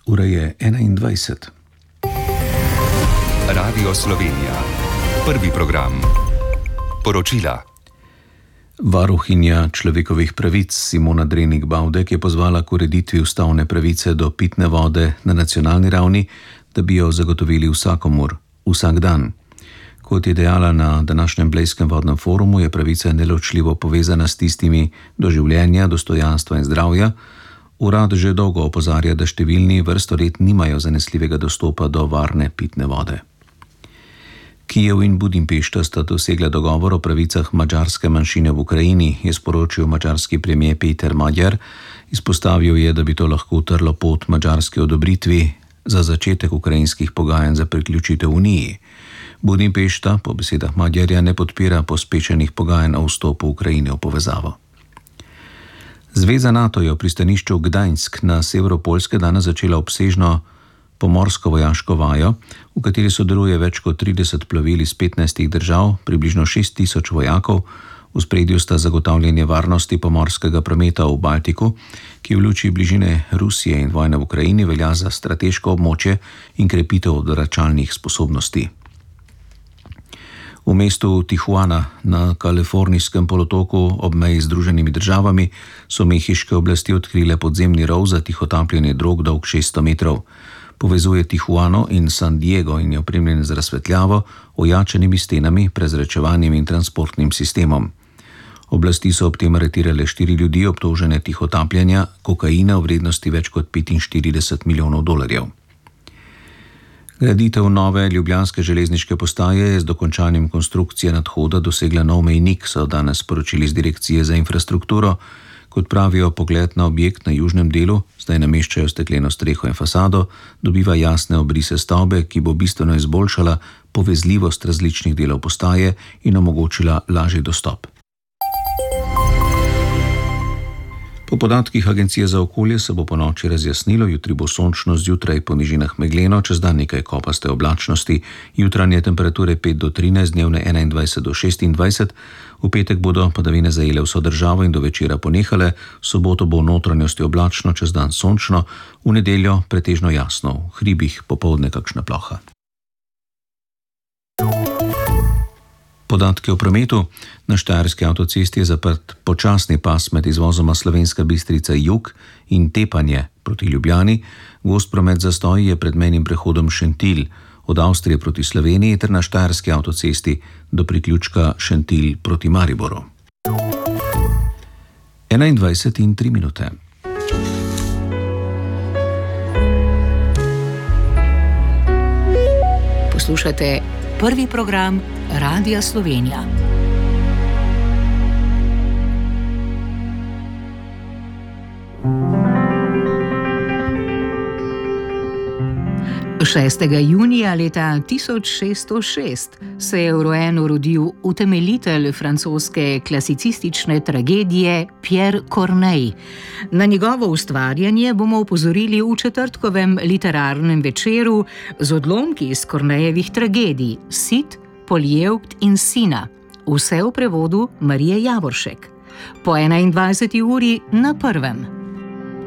Ura je 21. Radio Slovenija. Prvi program. Poročila. Varuhinja človekovih pravic Simona Drenik Bavdek je pozvala k ureditvi ustavne pravice do pitne vode na nacionalni ravni, da bi jo zagotovili vsakomur, vsak dan. Kot je dejala na današnjem Blejskem vodnem forumu, je pravica neločljivo povezana s tistimi do življenja, dostojanstva in zdravja. Urad že dolgo opozarja, da številni vrsto let nimajo zanesljivega dostopa do varne pitne vode. Kijev in Budimpešta sta dosegla dogovor o pravicah madžarske manjšine v Ukrajini, je sporočil madžarski premier Péter Magyar. Izpostavil je, da bi to lahko utrlo pot madžarski odobritvi za začetek ukrajinskih pogajanj za priključitev Uniji. Budimpešta po besedah Magyarja ne podpira pospešenih pogajanj o vstopu Ukrajine v povezavo. Zveza NATO je v pristanišču Gdańsk na severu Poljske danes začela obsežno pomorsko vojaško vajo, v kateri sodeluje več kot 30 plovil iz 15 držav, približno 6,000 vojakov. V spredju sta zagotavljanje varnosti pomorskega prometa v Baltiku, ki v luči bližine Rusije in vojne v Ukrajini velja za strateško območje in krepitev odvračalnih sposobnosti. V mestu Tijuana na kalifornijskem polotoku ob meji z Združenimi državami so mehiške oblasti odkrile podzemni rov za tihotapljenje drog dolg 600 metrov. Povezuje Tijuano in San Diego in je opremljen z razsvetljavo, ojačenimi stenami, prezračevanjem in transportnim sistemom. Oblasti so ob tem aretirale 4 ljudi obtožene tihotapljenja kokaina v vrednosti več kot 45 milijonov dolarjev. Graditev nove ljubljanske železniške postaje je z dokončanjem konstrukcije nadhoda dosegla nov mejnik, so danes sporočili z Direkcije za infrastrukturo. Kot pravijo, pogled na objekt na južnem delu, zdaj nameščajo stekleno streho in fasado, dobiva jasne obrise stavbe, ki bo bistveno izboljšala povezljivost različnih delov postaje in omogočila lažji dostop. Po podatkih Agencije za okolje se bo ponoči razjasnilo, jutri bo sončno, zjutraj po nižinah megleno, čez dan nekaj kopaste oblačnosti, jutranje temperature 5 do 13, dnevne 21 do 26, v petek bodo padavine zajele vso državo in do večera ponehale, v soboto bo v notranjosti oblačno, čez dan sončno, v nedeljo pretežno jasno, v hribih popoldne kakšna ploha. Podatki o prometu. Na Štajerski avtocesti je zaprt počasni pas med izvozoma Slovenska Bistrica jug in Tepanje proti Ljubljani. Gost promet zastoj je pred mejnim prehodom Šentilj od Avstrije proti Sloveniji ter na Štajerski avtocesti do priključka Šentilj proti Mariboru. 21:03. Poslušate prvi program Radia Slovenija. Šestega junija leta 1606 se je v Rouenu rodil utemeljitelj francoske klasicistične tragedije Pierre Corneille. Na njegovo ustvarjanje bomo opozorili v četrtkovem literarnem večeru z odlomki iz Corneilljevih tragedij Cid, Poljeukt in Sina, vse v prevodu Marije Javoršek. Po 21. uri na prvem.